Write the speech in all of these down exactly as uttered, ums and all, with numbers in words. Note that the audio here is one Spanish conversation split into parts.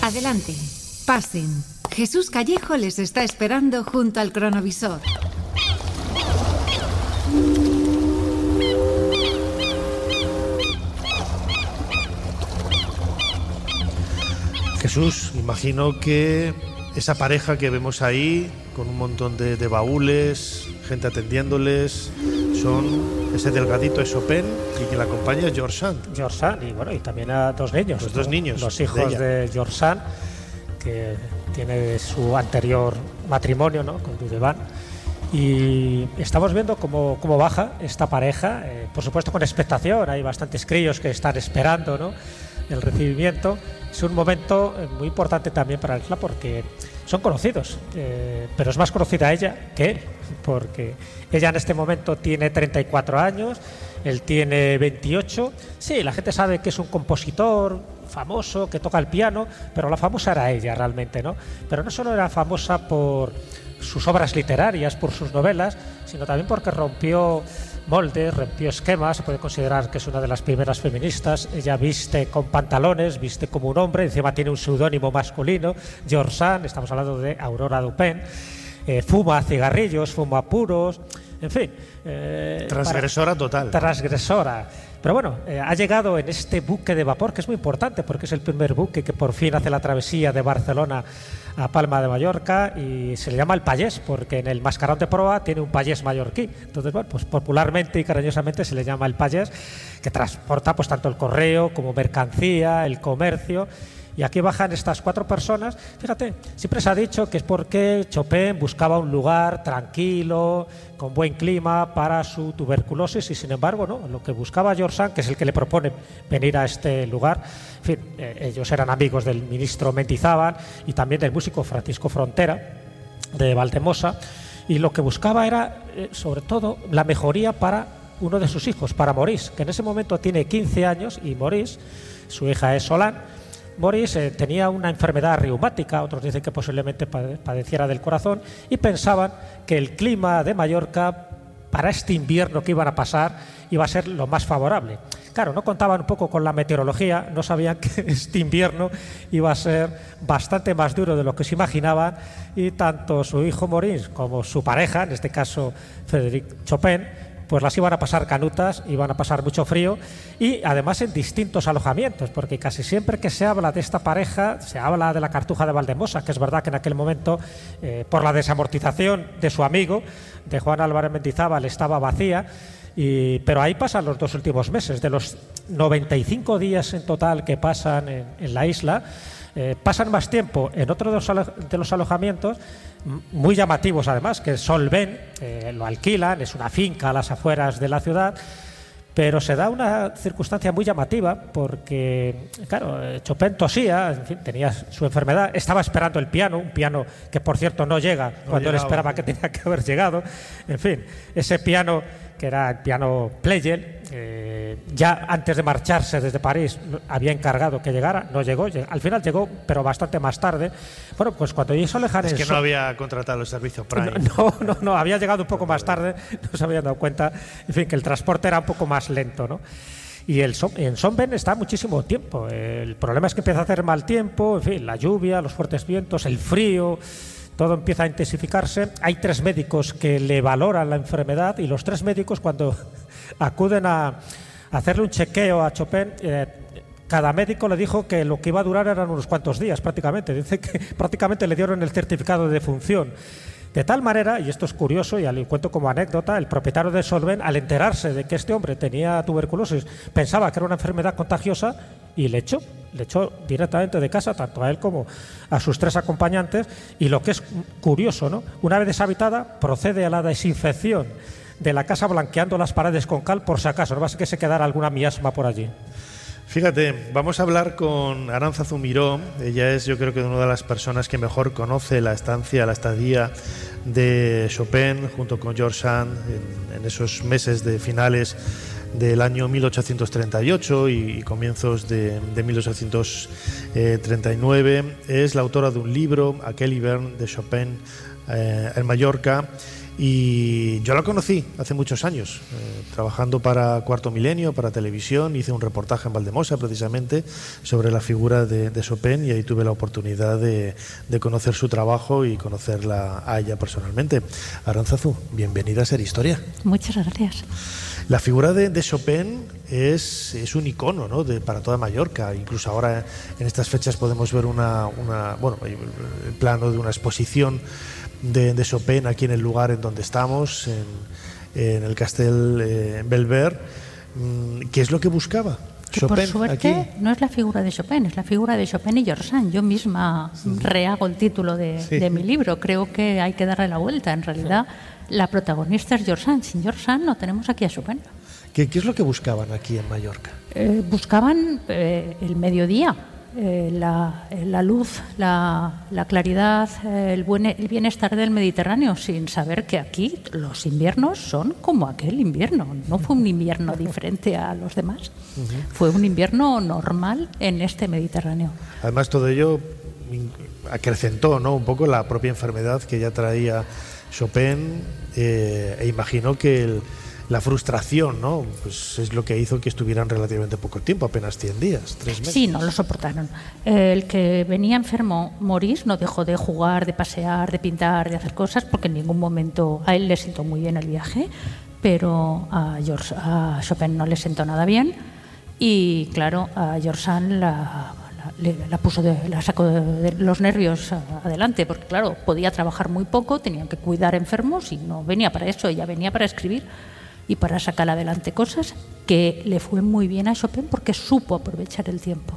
Adelante, pasen. Jesús Callejo les está esperando junto al cronovisor. Jesús, imagino que esa pareja que vemos ahí, con un montón de, de baúles, gente atendiéndoles, son ese delgadito de Chopin y que la acompaña es George Sand. George Sand, y bueno, y también a dos niños. Los dos niños. Los hijos de, de George Sand, que tiene su anterior matrimonio, ¿no?, con Dudevant. Y estamos viendo cómo, cómo baja esta pareja, eh, por supuesto con expectación. Hay bastantes críos que están esperando, ¿no?, el recibimiento. Es un momento muy importante también para el club porque son conocidos, eh, pero es más conocida ella que él, porque ella en este momento tiene treinta y cuatro años, él tiene veintiocho. Sí, la gente sabe que es un compositor famoso, que toca el piano, pero la famosa era ella realmente, ¿no? Pero no solo era famosa por sus obras literarias, por sus novelas, sino también porque rompió moldes, rompió esquemas. Se puede considerar que es una de las primeras feministas. Ella viste con pantalones, viste como un hombre, encima tiene un seudónimo masculino, George Sand. Estamos hablando de Aurora Dupin. Eh, fuma cigarrillos, fuma puros, en fin. Eh, transgresora para, total. Transgresora. Pero bueno, eh, ha llegado en este buque de vapor, que es muy importante porque es el primer buque que por fin hace la travesía de Barcelona a Palma de Mallorca, y se le llama el payés porque en el mascarón de proa tiene un payés mallorquí. Entonces, bueno, pues popularmente y cariñosamente se le llama el payés, que transporta pues tanto el correo como mercancía, el comercio. Y aquí bajan estas cuatro personas. Fíjate, siempre se ha dicho que es porque Chopin buscaba un lugar tranquilo, con buen clima para su tuberculosis, y sin embargo, no, lo que buscaba George Sand, que es el que le propone venir a este lugar, en fin, eh, ellos eran amigos del ministro Mendizábal y también del músico Francisco Frontera de Valdemosa, y lo que buscaba era, eh, sobre todo, la mejoría para uno de sus hijos, para Maurice, que en ese momento tiene quince años, y Maurice, su hija es Solange. Maurice eh, tenía una enfermedad reumática, otros dicen que posiblemente padeciera del corazón, y pensaban que el clima de Mallorca para este invierno que iban a pasar iba a ser lo más favorable. Claro, no contaban un poco con la meteorología, no sabían que este invierno iba a ser bastante más duro de lo que se imaginaban, y tanto su hijo Maurice como su pareja, en este caso Frédéric Chopin, pues las iban a pasar canutas, iban a pasar mucho frío, y además en distintos alojamientos, porque casi siempre que se habla de esta pareja se habla de la Cartuja de Valdemosa, que es verdad que en aquel momento, eh, por la desamortización de su amigo, de Juan Álvarez Mendizábal, estaba vacía, y, pero ahí pasan los dos últimos meses. De los noventa y cinco días en total que pasan en, en la isla, eh, pasan más tiempo en otro de los, alo- de los alojamientos, muy llamativos además, que es Solvent, eh, lo alquilan, es una finca a las afueras de la ciudad, pero se da una circunstancia muy llamativa porque, claro, Chopin tosía, en fin, tenía su enfermedad, estaba esperando el piano, un piano que por cierto no llega no cuando llegaba. Él esperaba que tenía que haber llegado, en fin, ese piano que era el piano Pleyel, eh, ya antes de marcharse desde París había encargado que llegara, no llegó, al final llegó, pero bastante más tarde. Bueno, pues cuando hizo Lejan es que so- no había contratado el servicio Prime. No, no, no, había llegado un poco más tarde, no se habían dado cuenta, en fin, que el transporte era un poco más lento, ¿no? Y el Son, en Sonben está muchísimo tiempo. El problema es que empieza a hacer mal tiempo, en fin, la lluvia, los fuertes vientos, el frío, todo empieza a intensificarse. Hay tres médicos que le valoran la enfermedad, y los tres médicos, cuando acuden a hacerle un chequeo a Chopin, eh, cada médico le dijo que lo que iba a durar eran unos cuantos días prácticamente. Dice que prácticamente le dieron el certificado de defunción. De tal manera, y esto es curioso y lo cuento como anécdota, el propietario de Solvent, al enterarse de que este hombre tenía tuberculosis, pensaba que era una enfermedad contagiosa y le echó, le echó directamente de casa, tanto a él como a sus tres acompañantes. Y lo que es curioso, ¿no?, una vez deshabitada, procede a la desinfección de la casa blanqueando las paredes con cal por si acaso, no va a ser que se quedara alguna miasma por allí. Fíjate, vamos a hablar con Arantzazu Miró. Ella es, yo creo que una de las personas que mejor conoce la estancia, la estadía de Chopin junto con George Sand en, en esos meses de finales del año mil ochocientos treinta y ocho y, y comienzos de, de mil ochocientos treinta y nueve. Es la autora de un libro, Aquel hivern de Chopin eh, en Mallorca, Y yo la conocí hace muchos años, eh, trabajando para Cuarto Milenio, para televisión. Hice un reportaje en Valdemosa, precisamente, sobre la figura de, de Chopin, y ahí tuve la oportunidad de, de conocer su trabajo y conocerla a ella personalmente. Aránzazu, bienvenida a Ser Historia. Muchas gracias. La figura de, de Chopin es, es un icono, ¿no?, de, para toda Mallorca. Incluso ahora, en estas fechas, podemos ver una, una bueno, el plano de una exposición de, de Chopin aquí en el lugar en donde estamos, en, en el Castel eh, Belver. ¿Qué es lo que buscaba Que Chopin por suerte aquí? no es la figura de Chopin, es la figura de Chopin y George Sand. Yo misma sí. rehago el título de, sí. de mi libro. Creo que hay que darle la vuelta. En realidad, sí. la protagonista es George Sand. Sin George Sand no tenemos aquí a Chopin. ¿Qué, qué es lo que buscaban aquí en Mallorca? Eh, buscaban eh, el mediodía, eh, la, la luz, la, la claridad, eh, el, buen, el bienestar del Mediterráneo, sin saber que aquí los inviernos son como aquel invierno. No fue un invierno diferente a los demás, uh-huh. fue un invierno normal en este Mediterráneo. Además, todo ello acrecentó, ¿no?, un poco la propia enfermedad que ya traía Chopin, eh, e imagino que el la frustración, ¿no?, pues es lo que hizo que estuvieran relativamente poco tiempo, apenas cien días, tres meses. Sí, no lo soportaron. El que venía enfermo, Maurice, no dejó de jugar, de pasear, de pintar, de hacer cosas, porque en ningún momento a él le sentó muy bien el viaje, pero a, George, a Chopin no le sentó nada bien, y claro, a George Sand la, la, la, puso de, la sacó de, de los nervios adelante, porque claro, podía trabajar muy poco, tenían que cuidar enfermos y no venía para eso, ella venía para escribir y para sacar adelante cosas, que le fue muy bien a Chopin porque supo aprovechar el tiempo.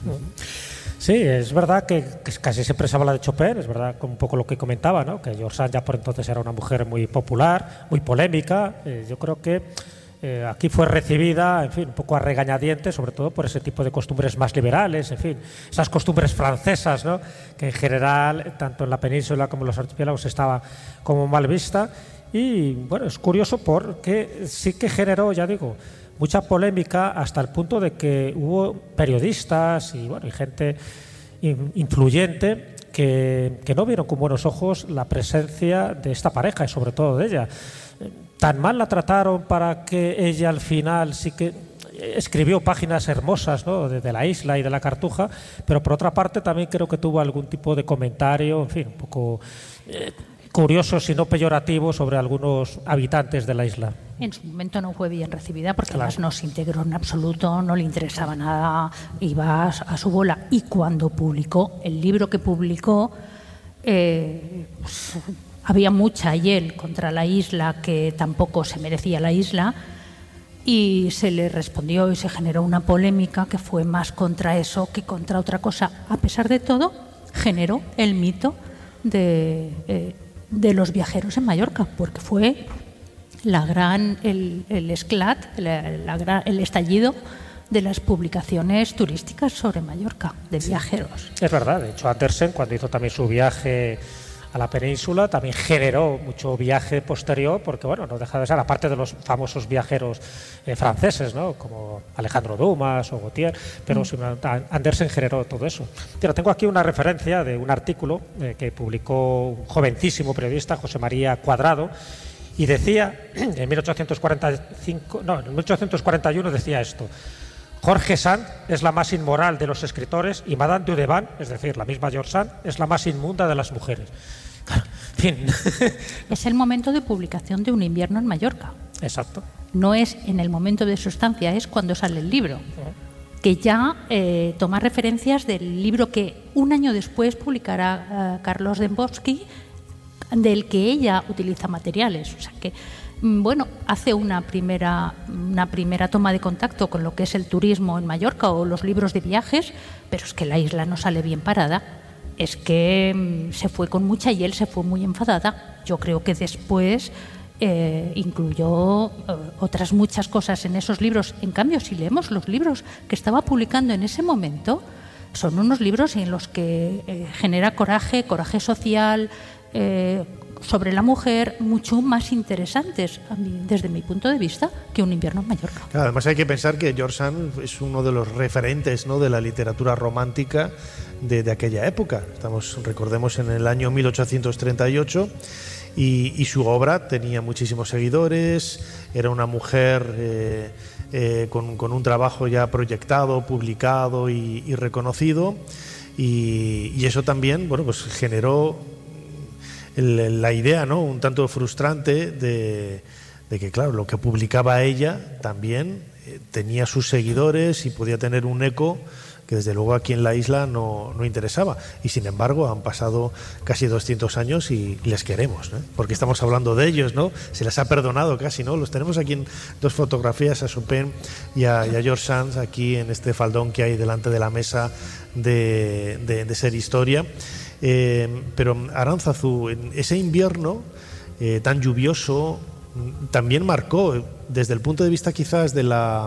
Sí, es verdad que, que casi siempre se habla de Chopin, es verdad, un poco lo que comentaba, ¿no?, que George Sand ya por entonces era una mujer muy popular, muy polémica. Eh, yo creo que eh, aquí fue recibida, en fin, un poco a regañadientes, sobre todo por ese tipo de costumbres más liberales, en fin, esas costumbres francesas, ¿no?, que en general, tanto en la península como en los archipiélagos, estaba como mal vista. Y bueno, es curioso porque sí que generó, ya digo, mucha polémica, hasta el punto de que hubo periodistas y, bueno, y gente influyente que, que no vieron con buenos ojos la presencia de esta pareja y sobre todo de ella. Tan mal la trataron para que ella al final sí que escribió páginas hermosas, ¿no?, de, de la isla y de la Cartuja, pero por otra parte también creo que tuvo algún tipo de comentario, en fin, un poco Eh, curioso, si no peyorativo, sobre algunos habitantes de la isla. En su momento no fue bien recibida porque claro. además no se integró en absoluto, no le interesaba nada, iba a, a su bola. Y cuando publicó el libro que publicó, eh, pues, había mucha hiel contra la isla, que tampoco se merecía la isla, y se le respondió y se generó una polémica que fue más contra eso que contra otra cosa. A pesar de todo, generó el mito de... Eh, de los viajeros en Mallorca, porque fue la gran, el, el esclat, la, la gran, el estallido de las publicaciones turísticas sobre Mallorca, de viajeros. Es verdad, de hecho Andersen, cuando hizo también su viaje a la península, también generó mucho viaje posterior, porque bueno, no deja de ser, aparte de los famosos viajeros eh, franceses, ¿no?, como Alejandro Dumas o Gautier, pero mm. Andersen generó todo eso. Pero tengo aquí una referencia de un artículo eh, que publicó un jovencísimo periodista, José María Cuadrado, y decía, en mil ochocientos cuarenta y cinco, no, en mil ochocientos cuarenta y uno decía esto: George Sand es la más inmoral de los escritores y Madame Dudevant, es decir, la misma George Sand, es la más inmunda de las mujeres. Claro, en fin. Es el momento de publicación de Un invierno en Mallorca. Exacto. No es en el momento de su estancia, es cuando sale el libro. Uh-huh. Que ya eh, toma referencias del libro que un año después publicará uh, Carlos Dembowski, del que ella utiliza materiales. O sea que, bueno, hace una primera, una primera toma de contacto con lo que es el turismo en Mallorca o los libros de viajes, pero es que la isla no sale bien parada. Es que se fue con mucha hiel, se fue muy enfadada. Yo creo que después eh, incluyó eh, otras muchas cosas en esos libros. En cambio, si leemos los libros que estaba publicando en ese momento, son unos libros en los que eh, genera coraje, coraje social, eh, sobre la mujer, mucho más interesantes, a mí, desde mi punto de vista, que Un invierno en Mallorca. Claro, además hay que pensar que George Sand es uno de los referentes, ¿no?, de la literatura romántica de, de aquella época. Estamos, recordemos, en el año mil ochocientos treinta y ocho, y, y su obra tenía muchísimos seguidores, era una mujer eh, eh, con, con un trabajo ya proyectado, publicado y, y reconocido, y, y eso también, bueno, pues generó el, la idea, ¿no?, un tanto frustrante de, de que, claro, lo que publicaba ella también eh, tenía sus seguidores y podía tener un eco que desde luego aquí en la isla no, no interesaba, y sin embargo han pasado casi doscientos años y les queremos, ¿no?, porque estamos hablando de ellos, ¿no? Se les ha perdonado casi, ¿no? Los tenemos aquí en dos fotografías, a Chopin y a, y a George Sand, aquí en este faldón que hay delante de la mesa de, de, de Ser Historia. Eh, pero Aránzazu, en ese invierno eh, tan lluvioso, también marcó, desde el punto de vista quizás de la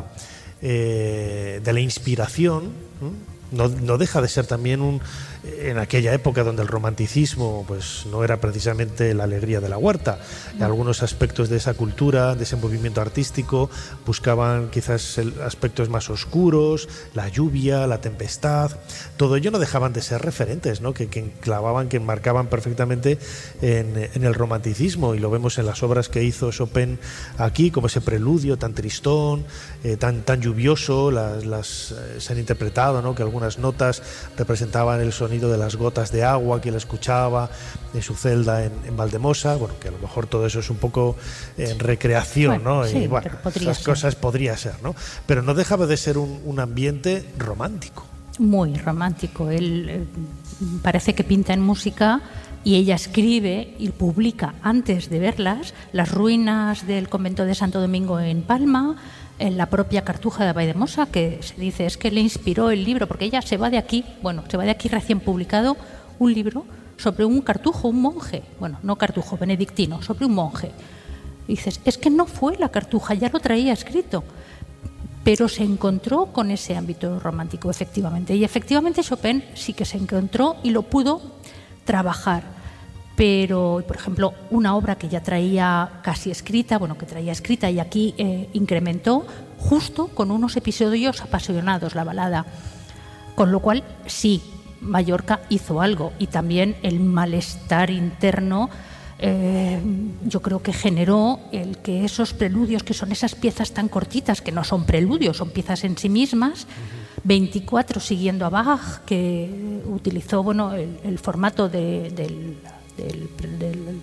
Eh, de la inspiración, no, no deja de ser también un, en aquella época donde el romanticismo pues no era precisamente la alegría de la huerta, y algunos aspectos de esa cultura, de ese movimiento artístico, buscaban quizás el, aspectos más oscuros, la lluvia, la tempestad, todo ello no dejaban de ser referentes, ¿no?, que, que enclavaban, que enmarcaban perfectamente en, en el romanticismo, y lo vemos en las obras que hizo Chopin aquí, como ese preludio tan tristón, eh, tan, tan lluvioso, las, las, eh, se han interpretado, ¿no?, que algunas notas representaban el sonido de las gotas de agua que él escuchaba en su celda en, en Valdemosa. Bueno, que a lo mejor todo eso es un poco en recreación, bueno, ¿no? Sí, y bueno, esas ser. cosas podría ser, ¿no? Pero no dejaba de ser un, un ambiente romántico. Muy romántico. Él eh, parece que pinta en música y ella escribe y publica antes de verlas las ruinas del convento de Santo Domingo en Palma, en la propia Cartuja de Valdemosa, que se dice es que le inspiró el libro, porque ella se va de aquí, bueno, se va de aquí recién publicado un libro sobre un cartujo, un monje, bueno, no cartujo, benedictino, sobre un monje. Y dices, es que no fue la Cartuja, ya lo traía escrito, pero se encontró con ese ámbito romántico, efectivamente. Y efectivamente Chopin sí que se encontró y lo pudo trabajar. Pero, por ejemplo, una obra que ya traía casi escrita, bueno, que traía escrita y aquí eh, incrementó justo con unos episodios apasionados, la balada. Con lo cual, sí, Mallorca hizo algo, y también el malestar interno, eh, yo creo que generó el que esos preludios, que son esas piezas tan cortitas, que no son preludios, son piezas en sí mismas, veinticuatro siguiendo a Bach, que utilizó, bueno, el, el formato de, del... Del, del,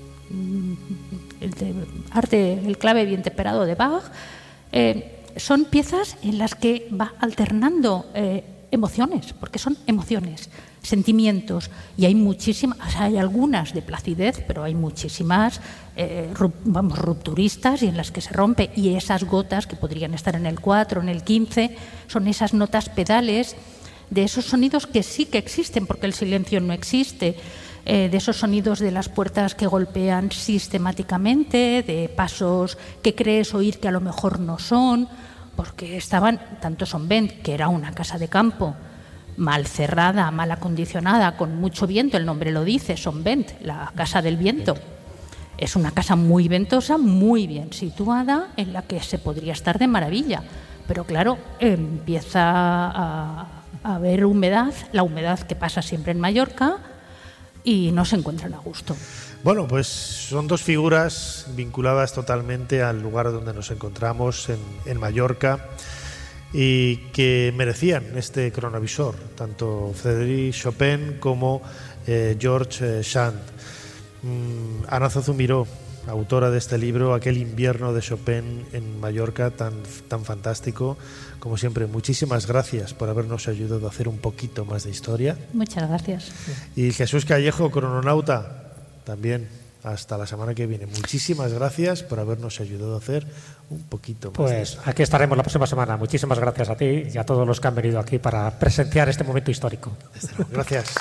el de arte, el clave bien temperado de Bach, eh, son piezas en las que va alternando eh, emociones, porque son emociones, sentimientos, y hay muchísimas, o sea, hay algunas de placidez, pero hay muchísimas eh, rup, vamos, rupturistas, y en las que se rompe, y esas gotas que podrían estar en el cuatro, en el quince, son esas notas pedales de esos sonidos que sí que existen, porque el silencio no existe. Eh, de esos sonidos de las puertas que golpean sistemáticamente, de pasos que crees oír que a lo mejor no son, porque estaban, tanto Sonnevent, que era una casa de campo, mal cerrada, mal acondicionada, con mucho viento, el nombre lo dice, Sonnevent, la casa del viento. Es una casa muy ventosa, muy bien situada, en la que se podría estar de maravilla, pero claro, empieza a, a haber humedad, la humedad que pasa siempre en Mallorca, y no se encuentran a gusto. Bueno, pues son dos figuras vinculadas totalmente al lugar donde nos encontramos, en, en Mallorca, y que merecían este cronovisor, tanto Frédéric Chopin como eh, George Sand. Mm, Aránzazu Miró, autora de este libro, Aquel invierno de Chopin en Mallorca, tan, tan fantástico. Como siempre, muchísimas gracias por habernos ayudado a hacer un poquito más de historia. Muchas gracias. Y Jesús Callejo, crononauta, también hasta la semana que viene. Muchísimas gracias por habernos ayudado a hacer un poquito más pues de historia. Aquí estaremos la próxima semana. Muchísimas gracias a ti y a todos los que han venido aquí para presenciar este momento histórico. Desde luego. Gracias.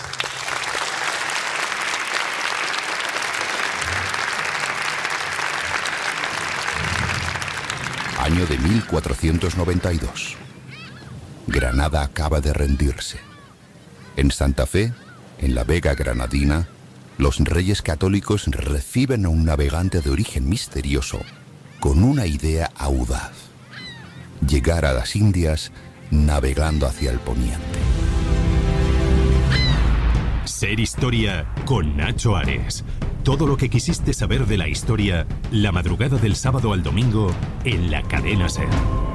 Año de mil cuatrocientos noventa y dos. Granada acaba de rendirse. En Santa Fe, en la Vega Granadina, los reyes católicos reciben a un navegante de origen misterioso con una idea audaz: llegar a las Indias navegando hacia el poniente. Ser Historia con Nacho Ares. Todo lo que quisiste saber de la historia, la madrugada del sábado al domingo, en la cadena SER.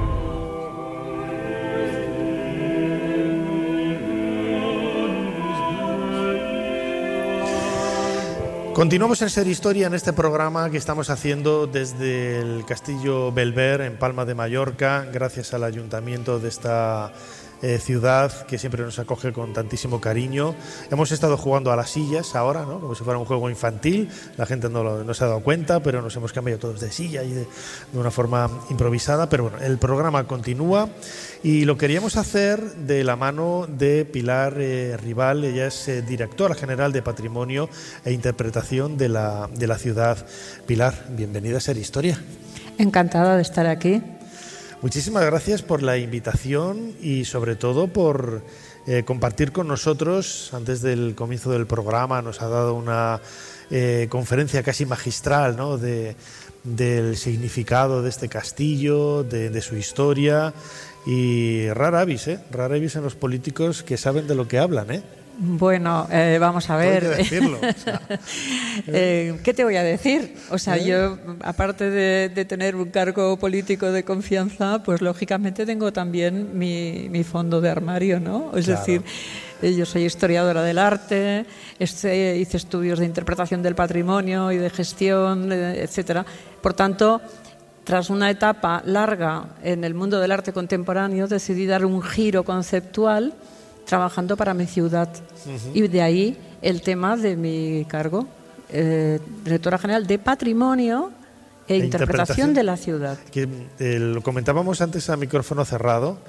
Continuamos en Ser Historia en este programa que estamos haciendo desde el Castillo Belver en Palma de Mallorca, gracias al ayuntamiento de esta eh, ciudad que siempre nos acoge con tantísimo cariño. Hemos estado jugando a las sillas ahora, ¿no? Como si fuera un juego infantil. La gente no, lo, no se ha dado cuenta, pero nos hemos cambiado todos de silla y de, de una forma improvisada. Pero bueno, el programa continúa y lo queríamos hacer de la mano de Pilar eh, Rival. Ella es eh, directora general de Patrimonio e Interpretación de la, de la ciudad. Pilar, bienvenida a Ser Historia. Encantada de estar aquí. Muchísimas gracias por la invitación y sobre todo por eh, compartir con nosotros. Antes del comienzo del programa nos ha dado una eh, conferencia casi magistral, ¿no?, de, del significado de este castillo, de, de su historia. Y rara avis, ¿eh? Rara avis en los políticos que saben de lo que hablan, ¿eh? Bueno, eh, vamos a ver. Hay que decirlo, o sea. eh, ¿Qué te voy a decir? O sea, ¿Eh? yo, aparte de, de tener un cargo político de confianza, pues lógicamente tengo también mi, mi fondo de armario, ¿no? Es Claro. decir, eh, yo soy historiadora del arte, este, hice estudios de interpretación del patrimonio y de gestión, eh, etcétera. Por tanto, tras una etapa larga en el mundo del arte contemporáneo, decidí dar un giro conceptual trabajando para mi ciudad. Uh-huh. Y de ahí el tema de mi cargo, eh, directora general de Patrimonio e, e interpretación, interpretación de la ciudad. Que, eh, lo comentábamos antes a micrófono cerrado.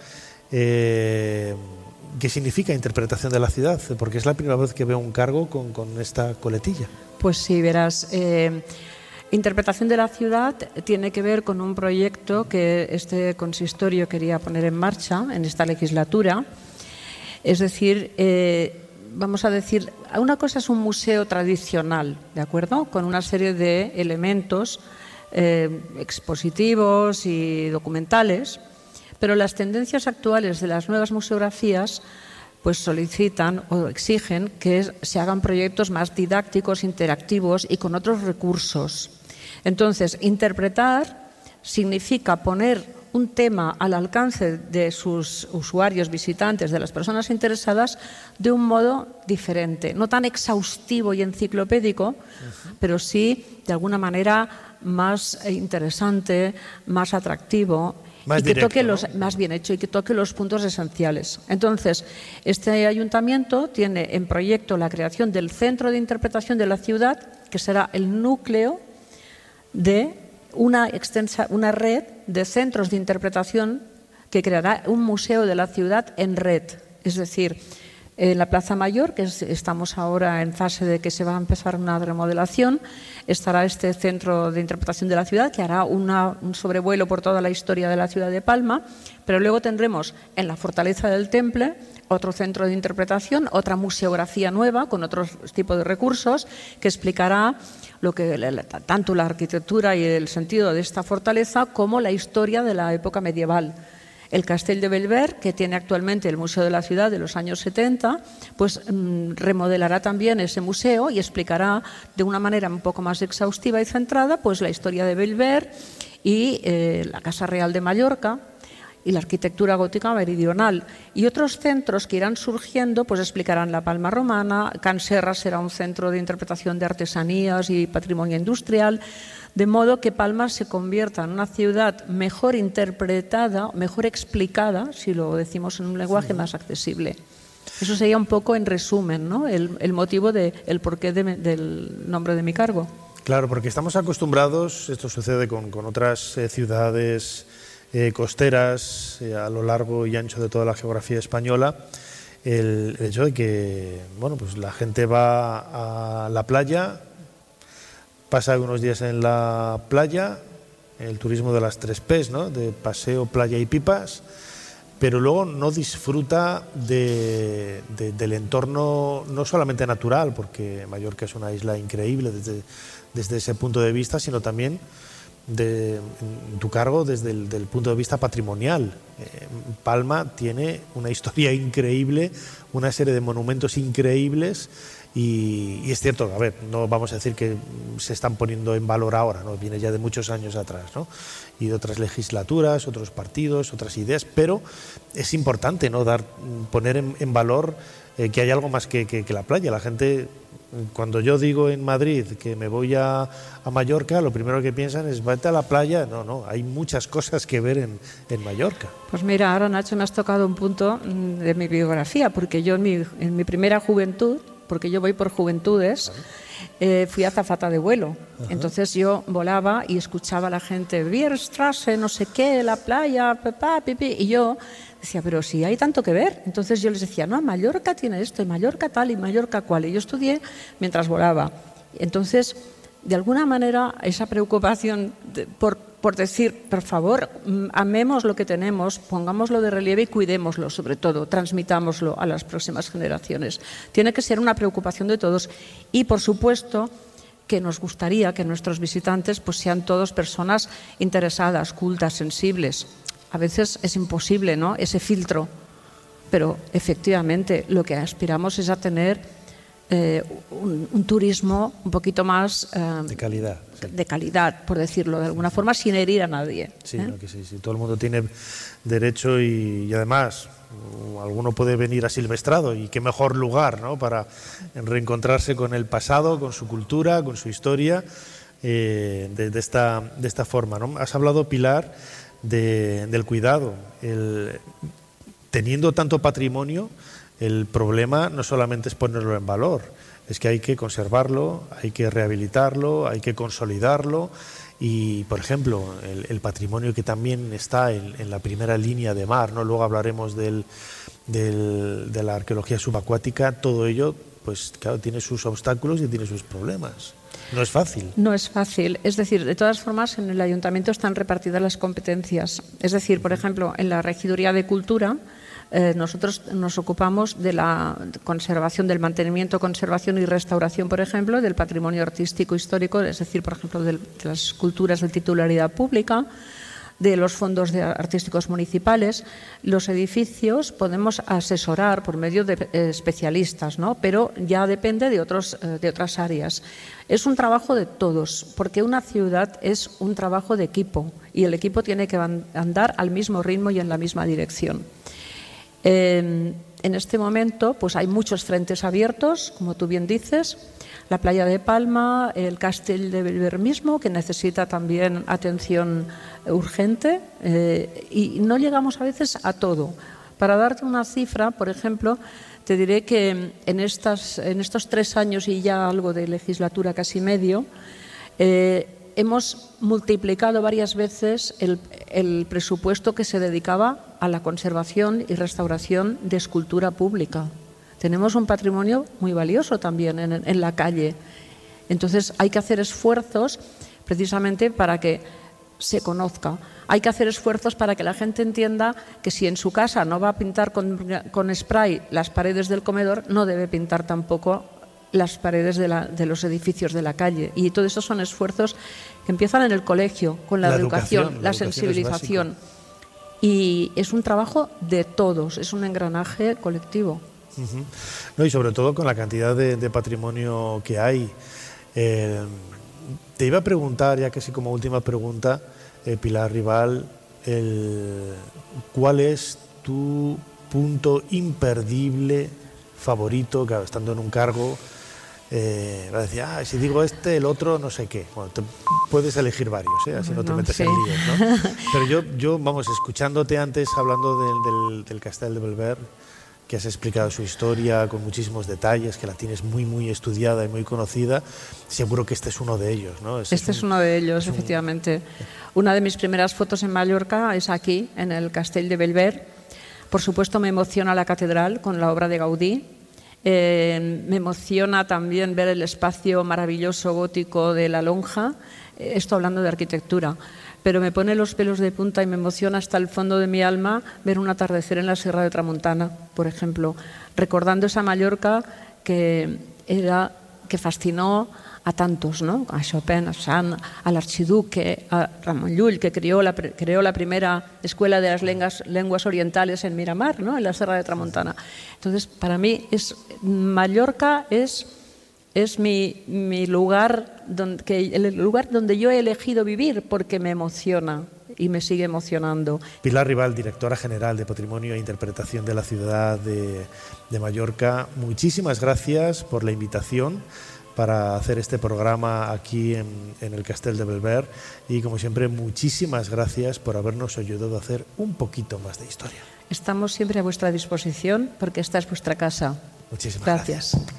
Eh, ¿Qué significa interpretación de la ciudad? Porque es la primera vez que veo un cargo con, con esta coletilla. Pues sí, verás. Eh, Interpretación de la ciudad tiene que ver con un proyecto que este consistorio quería poner en marcha en esta legislatura. Es decir, eh, vamos a decir, una cosa es un museo tradicional, ¿de acuerdo?, con una serie de elementos eh, expositivos y documentales, pero las tendencias actuales de las nuevas museografías pues solicitan o exigen que se hagan proyectos más didácticos, interactivos y con otros recursos. Entonces, interpretar significa poner un tema al alcance de sus usuarios, visitantes, de las personas interesadas, de un modo diferente, no tan exhaustivo y enciclopédico, uh-huh. pero sí, de alguna manera, más interesante, más atractivo. Más y que directo, toque ¿no? los, más bien hecho, y que toque los puntos esenciales. Entonces, este ayuntamiento tiene en proyecto la creación del Centro de Interpretación de la Ciudad, que será el núcleo de una extensa, una red de centros de interpretación que creará un museo de la ciudad en red. Es decir, en la Plaza Mayor, que es, estamos ahora en fase de que se va a empezar una remodelación, estará este centro de interpretación de la ciudad que hará una, un sobrevuelo por toda la historia de la ciudad de Palma, pero luego tendremos en la Fortaleza del Temple otro centro de interpretación, otra museografía nueva con otro tipo de recursos que explicará lo que tanto la arquitectura y el sentido de esta fortaleza como la historia de la época medieval. El Castell de Belver, que tiene actualmente el Museo de la Ciudad de los años setenta, pues mmm, remodelará también ese museo y explicará de una manera un poco más exhaustiva y centrada pues la historia de Belver y eh, la Casa Real de Mallorca y la arquitectura gótica meridional. Y otros centros que irán surgiendo pues explicarán la Palma Romana. Can Serra será un centro de interpretación de artesanías y patrimonio industrial, de modo que Palma se convierta en una ciudad mejor interpretada, mejor explicada, si lo decimos en un lenguaje más accesible. Eso sería un poco en resumen, ¿no?, el, el motivo de, el porqué de, del nombre de mi cargo. Claro, porque estamos acostumbrados, esto sucede con, con otras eh, ciudades eh, costeras eh, a lo largo y ancho de toda la geografía española, el, el hecho de que, bueno, pues la gente va a la playa, pasa unos días en la playa, el turismo de las tres P's, ¿no?, de paseo, playa y pipas, pero luego no disfruta de, de, del entorno no solamente natural, porque Mallorca es una isla increíble desde, desde ese punto de vista, sino también de en tu cargo desde el del punto de vista patrimonial. Eh, Palma tiene una historia increíble, una serie de monumentos increíbles y, y es cierto, a ver, no vamos a decir que se están poniendo en valor ahora, ¿no? Viene ya de muchos años atrás, ¿no? Y de otras legislaturas, otros partidos, otras ideas, pero es importante, ¿no? Dar, poner en, en valor eh, que hay algo más que, que, que la playa. La gente, cuando yo digo en Madrid que me voy a, a Mallorca, lo primero que piensan es vete a la playa. No, no, hay muchas cosas que ver en, en Mallorca. Pues mira, ahora Nacho me has tocado un punto de mi biografía, porque yo en mi, en mi primera juventud, porque yo voy por juventudes, eh, fui azafata de vuelo. Ajá. Entonces yo volaba y escuchaba a la gente, Bierstrasse, no sé qué, la playa, papá, pipi, y yo decía, pero si hay tanto que ver. Entonces yo les decía, no, Mallorca tiene esto, y Mallorca tal, y Mallorca cual. Y yo estudié mientras volaba. Entonces, de alguna manera, esa preocupación de, por, por decir, por favor, amemos lo que tenemos, pongámoslo de relieve y cuidémoslo, sobre todo, transmitámoslo a las próximas generaciones. Tiene que ser una preocupación de todos. Y, por supuesto, que nos gustaría que nuestros visitantes pues, sean todos personas interesadas, cultas, sensibles. A veces es imposible, ¿no?, ese filtro, pero efectivamente lo que aspiramos es a tener eh, un, un turismo un poquito más eh, de calidad, sí. de calidad, por decirlo de alguna forma, sin herir a nadie. Sí, ¿eh? no, que sí, sí, todo el mundo tiene derecho y, y además alguno puede venir asilvestrado y qué mejor lugar, ¿no?, para reencontrarse con el pasado, con su cultura, con su historia, eh, de, de, esta, de esta forma, ¿no? Has hablado, Pilar, De, del cuidado. El, teniendo tanto patrimonio, el problema no solamente es ponerlo en valor, es que hay que conservarlo, hay que rehabilitarlo, hay que consolidarlo y, por ejemplo, el, el patrimonio que también está en, en la primera línea de mar, ¿no? Luego hablaremos del, del, de la arqueología subacuática, todo ello, pues claro, tiene sus obstáculos y tiene sus problemas. No es fácil. No es fácil. Es decir, de todas formas, en el ayuntamiento están repartidas las competencias. Es decir, por ejemplo, en la Regiduría de Cultura, eh, nosotros nos ocupamos de la conservación, del mantenimiento, conservación y restauración, por ejemplo, del patrimonio artístico histórico, es decir, por ejemplo, de, de las esculturas de titularidad pública, de los fondos de artísticos municipales. Los edificios podemos asesorar por medio de eh, especialistas, ¿no? Pero ya depende de, otros, eh, de otras áreas. Es un trabajo de todos, porque una ciudad es un trabajo de equipo y el equipo tiene que andar al mismo ritmo y en la misma dirección. Eh, en este momento pues hay muchos frentes abiertos, como tú bien dices, la playa de Palma, el Castell de Bellver mismo, que necesita también atención urgente, eh, y no llegamos a veces a todo. Para darte una cifra, por ejemplo, te diré que en, estas, en estos tres años y ya algo de legislatura, casi medio, eh, hemos multiplicado varias veces el, el presupuesto que se dedicaba a la conservación y restauración de escultura pública. Tenemos un patrimonio muy valioso también en, en la calle. Entonces hay que hacer esfuerzos precisamente para que se conozca. Hay que hacer esfuerzos para que la gente entienda que si en su casa no va a pintar con, con spray las paredes del comedor, no debe pintar tampoco las paredes de, la, de los edificios de la calle. Y todo eso son esfuerzos que empiezan en el colegio, con la, la educación, educación, la, la sensibilización. Y es un trabajo de todos, es un engranaje colectivo. Uh-huh. No, y sobre todo con la cantidad de, de patrimonio que hay. Eh, te iba a preguntar, ya casi como última pregunta, eh, Pilar Rival, el, ¿cuál es tu punto imperdible favorito, claro, estando en un cargo? Eh, va a decir, ah, si digo este, el otro, no sé qué. Bueno, te, puedes elegir varios, ¿eh? Así no te metes sí. en líos, ¿no? Pero yo, yo, vamos, escuchándote antes hablando del, del, del Castell de Bellver, que has explicado su historia con muchísimos detalles, que la tienes muy, muy estudiada y muy conocida, seguro que este es uno de ellos, ¿no? Este, este es, un, es uno de ellos, es efectivamente. Un... Una de mis primeras fotos en Mallorca es aquí, en el Castell de Bellver. Por supuesto, me emociona la catedral con la obra de Gaudí. Eh, me emociona también ver el espacio maravilloso gótico de la lonja. Eh, esto hablando de arquitectura. Pero me pone los pelos de punta y me emociona hasta el fondo de mi alma ver un atardecer en la Sierra de Tramuntana, por ejemplo, recordando esa Mallorca que era que fascinó a tantos, ¿no? A Chopin, a Sand, al archiduque, a Ramón Llull, que creó la, creó la primera escuela de las lenguas, lenguas orientales en Miramar, ¿no? En la Serra de Tramontana. Entonces, para mí, es, Mallorca es, es mi, mi lugar, donde, que, el lugar donde yo he elegido vivir porque me emociona y me sigue emocionando. Pilar Rival, directora general de Patrimonio e Interpretación de la ciudad de, de Mallorca, muchísimas gracias por la invitación para hacer este programa aquí en, en el Castell de Belver, y como siempre muchísimas gracias por habernos ayudado a hacer un poquito más de historia. Estamos siempre a vuestra disposición porque esta es vuestra casa. Muchísimas gracias. gracias.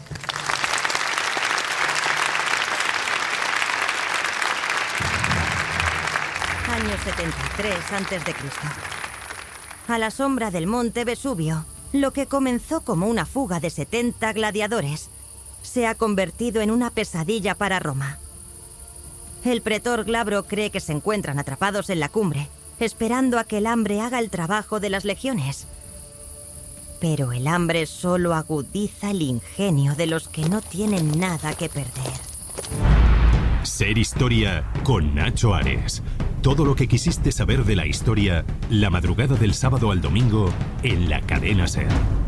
Año setenta y tres antes de Cristo. A la sombra del monte Vesubio, lo que comenzó como una fuga de setenta gladiadores se ha convertido en una pesadilla para Roma. El pretor Glabro cree que se encuentran atrapados en la cumbre, esperando a que el hambre haga el trabajo de las legiones. Pero el hambre solo agudiza el ingenio de los que no tienen nada que perder. Ser Historia con Nacho Ares. Todo lo que quisiste saber de la historia, la madrugada del sábado al domingo en la cadena SER.